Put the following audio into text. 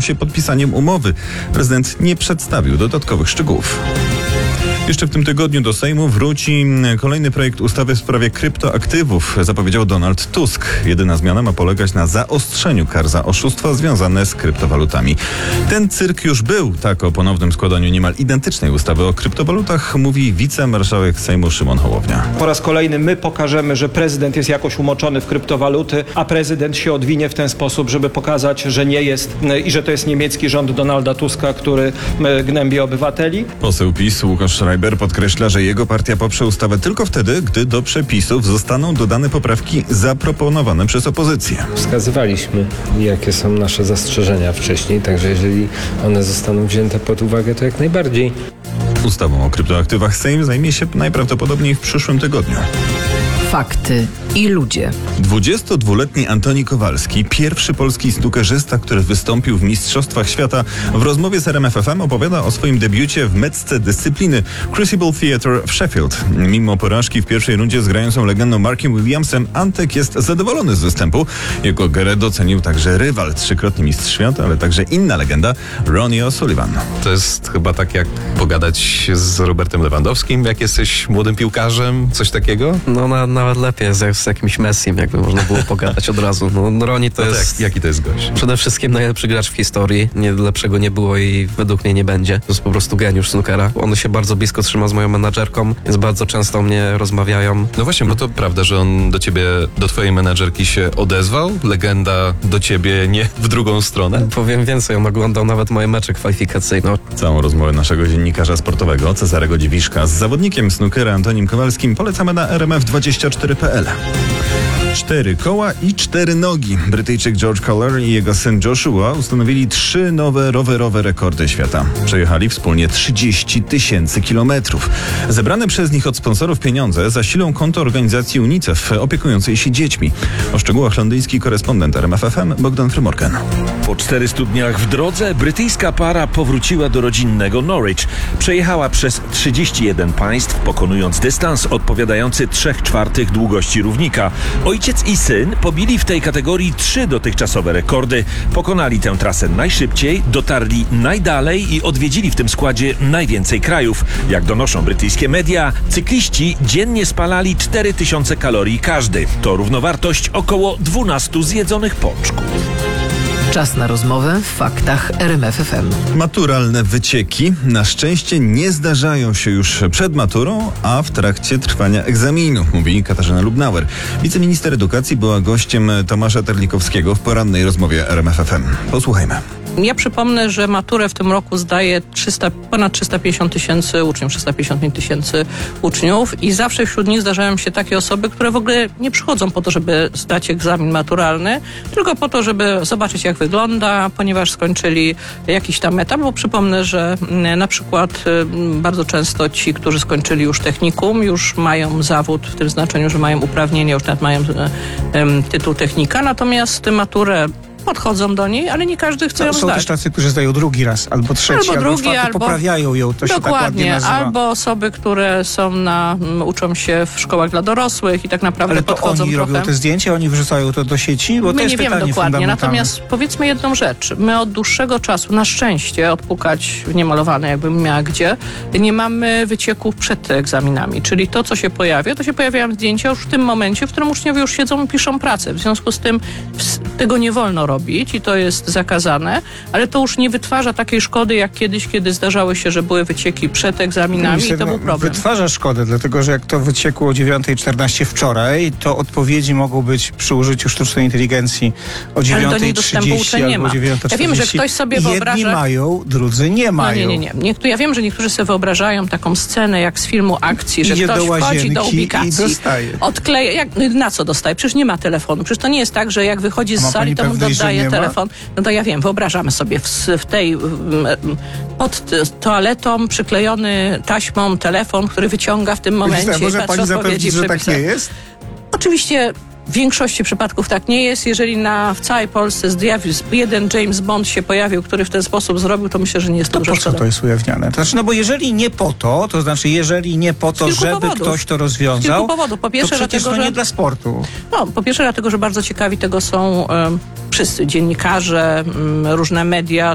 się podpisaniem umowy. Prezydent nie przedstawił dodatkowych szczegółów. Jeszcze w tym tygodniu do Sejmu wróci kolejny projekt ustawy w sprawie kryptoaktywów, zapowiedział Donald Tusk. Jedyna zmiana ma polegać na zaostrzeniu kar za oszustwa związane z kryptowalutami. Ten cyrk już był, tak o ponownym składaniu niemal identycznej ustawy o kryptowalutach mówi wicemarszałek Sejmu Szymon Hołownia. Po raz kolejny my pokażemy, że prezydent jest jakoś umoczony w kryptowaluty, a prezydent się odwinie w ten sposób, żeby pokazać, że nie jest i że to jest niemiecki rząd Donalda Tuska, który gnębi obywateli. Poseł PiS Łukasz Schreiber podkreśla, że jego partia poprze ustawę tylko wtedy, gdy do przepisów zostaną dodane poprawki zaproponowane przez opozycję. Wskazywaliśmy, jakie są nasze zastrzeżenia wcześniej, także jeżeli one zostaną wzięte pod uwagę, to jak najbardziej. Ustawą o kryptoaktywach Sejm zajmie się najprawdopodobniej w przyszłym tygodniu. Fakty i ludzie. 22-letni Antoni Kowalski, pierwszy polski snookerzysta, który wystąpił w Mistrzostwach Świata, w rozmowie z RMF FM opowiada o swoim debiucie w metce dyscypliny Crucible Theatre w Sheffield. Mimo porażki w pierwszej rundzie z grającą legendą Markiem Williamsem, Antek jest zadowolony z występu. Jego grę docenił także rywal, trzykrotny mistrz świata, ale także inna legenda, Ronnie O'Sullivan. To jest chyba tak jak pogadać z Robertem Lewandowskim, jak jesteś młodym piłkarzem, coś takiego? No nawet lepiej z jakimś Messim, jakby można było pogadać od razu. No Ronnie to jest... Jaki to jest gość? Przede wszystkim najlepszy gracz w historii. Lepszego nie było i według mnie nie będzie. To jest po prostu geniusz snookera. On się bardzo blisko trzyma z moją menadżerką, więc bardzo często o mnie rozmawiają. No właśnie, bo to prawda, że on do twojej menadżerki się odezwał? Legenda do ciebie nie w drugą stronę? Powiem więcej, on oglądał nawet moje mecze kwalifikacyjne. Całą rozmowę naszego dziennikarza sportowego Cezarego Dziwiszka z zawodnikiem snookera Antonim Kowalskim polecamy na rmf24.pl. 4 koła i 4 nogi. Brytyjczyk George Collar i jego syn Joshua ustanowili 3 nowe rowerowe rekordy świata. Przejechali wspólnie 30 000 kilometrów. Zebrane przez nich od sponsorów pieniądze zasilą konto organizacji UNICEF opiekującej się dziećmi. O szczegółach londyński korespondent RMF FM Bogdan Frymorgan. Po 400 dniach w drodze brytyjska para powróciła do rodzinnego Norwich. Przejechała przez 31 państw, pokonując dystans odpowiadający 3/4 długości równika. Ojciec i syn pobili w tej kategorii 3 dotychczasowe rekordy. Pokonali tę trasę najszybciej, dotarli najdalej i odwiedzili w tym składzie najwięcej krajów. Jak donoszą brytyjskie media, cykliści dziennie spalali 4000 kalorii każdy. To równowartość około 12 zjedzonych pączków. Czas na rozmowę w faktach RMF FM. Maturalne wycieki na szczęście nie zdarzają się już przed maturą, a w trakcie trwania egzaminu, mówi Katarzyna Lubnauer. Wiceminister edukacji była gościem Tomasza Terlikowskiego w porannej rozmowie RMF FM. Posłuchajmy. Ja przypomnę, że maturę w tym roku zdaje ponad 350 000 uczniów, 355 000 uczniów i zawsze wśród nich zdarzają się takie osoby, które w ogóle nie przychodzą po to, żeby zdać egzamin maturalny, tylko po to, żeby zobaczyć, jak wygląda, ponieważ skończyli jakiś tam etap, bo przypomnę, że na przykład bardzo często ci, którzy skończyli już technikum, już mają zawód w tym znaczeniu, że mają uprawnienia, już nawet mają tytuł technika, natomiast maturę podchodzą do niej, ale nie każdy chce ją zdać. Są też tacy, którzy zdają drugi raz, albo trzeci, albo czwarty, poprawiają ją. To się tak ładnie nazywa. Albo osoby, które są uczą się w szkołach dla dorosłych i tak naprawdę ale to podchodzą oni robią te zdjęcia, oni wrzucają to do sieci? Bo my to jest nie wiemy dokładnie, natomiast powiedzmy jedną rzecz. My od dłuższego czasu, na szczęście, odpukać w niemalowane, jakbym miała gdzie, nie mamy wycieków przed egzaminami. Czyli to, co się pojawia, to się pojawiają zdjęcia już w tym momencie, w którym uczniowie już siedzą i piszą pracę. W związku z tym tego nie wolno robić i to jest zakazane, ale to już nie wytwarza takiej szkody jak kiedyś, kiedy zdarzały się, że były wycieki przed egzaminami i to był problem. Wytwarza szkodę, dlatego że jak to wyciekło o 9:14 wczoraj, to odpowiedzi mogą być przy użyciu sztucznej inteligencji o 9:30 albo 9:40. Ja wiem, że ktoś sobie wyobraża... Jedni mają, drudzy nie mają. Nie. Ja wiem, że niektórzy sobie wyobrażają taką scenę jak z filmu akcji, że idzie ktoś wchodzi do ubikacji, i dostaje. odkleja... na co dostaje? Przecież nie ma telefonu. Przecież to nie jest tak, że jak wychodzi z sali, to mu dodaje telefon. No to ja wiem, wyobrażamy sobie w tej pod toaletą przyklejony taśmą telefon, który wyciąga w tym momencie. Może pani zapewnić, że tak nie jest? Oczywiście w większości przypadków tak nie jest. Jeżeli w całej Polsce jeden James Bond się pojawił, który w ten sposób zrobił, to myślę, że nie jest to dużo po co to jest ujawniane? To znaczy, bo jeżeli nie po to, żeby ktoś to rozwiązał, z kilku powodów. Po pierwsze, to przecież dlatego, nie dla sportu. Po pierwsze dlatego, że bardzo ciekawi tego są wszyscy dziennikarze, różne media.